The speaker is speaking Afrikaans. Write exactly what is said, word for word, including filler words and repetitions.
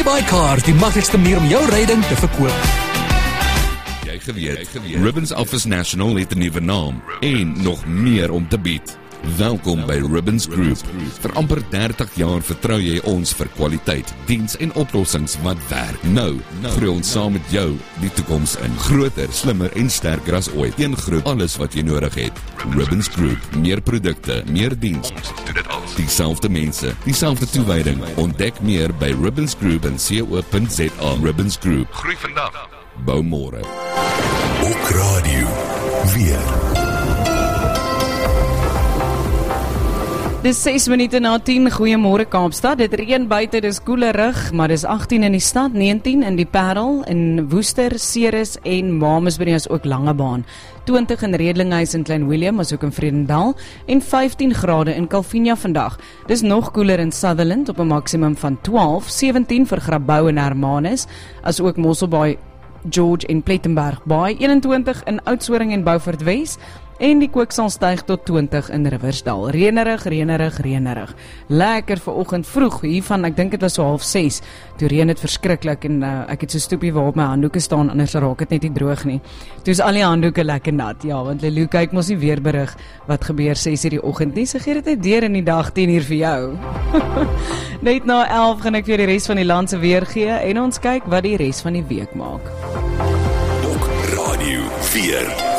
WeBuyCars, die maklikste manier om jou ryding te verkoop. Jy geweet, Ribbons Office National het 'n nuwe naam en nog meer om te bied. Welkom by Ribbons Group. Vir amper dertig jaar vertrou jy ons vir kwaliteit, diens en oplossings wat werk. Nou, groei ons saam met jou die toekoms in. Groter, slimmer en sterker as ooit. Een groep, alles wat jy nodig het. Ribbons Group, meer produkte, meer diens. Dieselfde mense, dieselfde toewyding. Ontdek meer by ribbons group en co punt za. Ribbons Group. Groei vandag. Bou môre. Ook radio, weer. Dis ses minute na tien, goeiemôre Kaapstad, dit reën buite, dis koelerig, maar dis agttien in die stad, negentien in die Parel, in Woester, Ceres en Mamasbury is ook Langebaan, twintig in Redlinghuis en Klein Willem, as ook in Vredendal, en vyftien grade in Calvinia vandag. Dis nog koeler in Sutherland op 'n maksimum van twaalf, sewentien vir Grabouw en Hermanus, as ook Mosselbaai, George en Plettenberg Baai, eenentwintig in Oudtshoorn en Beaufort Wes, en die kook sal styg tot twintig in Riversdal. Reënerig, reënerig, reënerig. Lekker vir oggend vroeg, hiervan, ek dink dit was so half ses, toe reën het verskriklik, en uh, ek het so stoepie waarop my handdoeke staan, anders raak het net nie droog nie. Toe is al die handdoeke lekker nat, ja, want Lelou kyk mos nie weer berig wat gebeur ses uur die oggend nie, so gee dit net deur in die dag, tien uur vir jou. Net na elf gaan ek vir die res van die land se weer gee, en ons kyk wat die res van die week maak. Ook radio, weer.